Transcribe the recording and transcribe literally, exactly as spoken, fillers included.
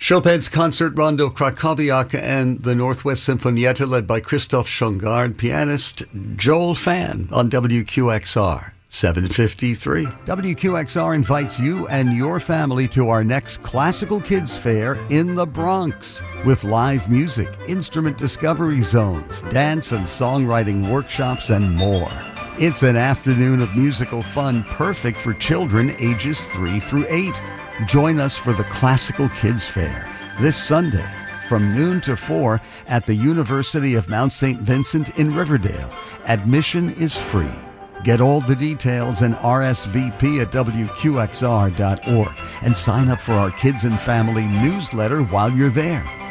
Chopin's Concert Rondo Krakowiak and the Northwest Sinfonietta led by Christoph Schongard, pianist Joel Fan on W Q X R seven fifty-three. W Q X R invites you and your family to our next Classical Kids Fair in the Bronx with live music, instrument discovery zones, dance and songwriting workshops, and more. It's an afternoon of musical fun perfect for children ages three through eight. Join us for the Classical Kids Fair this Sunday from noon to four at the University of Mount Saint Vincent in Riverdale. Admission is free. Get all the details and R S V P at W Q X R dot org and sign up for our Kids and Family newsletter while you're there.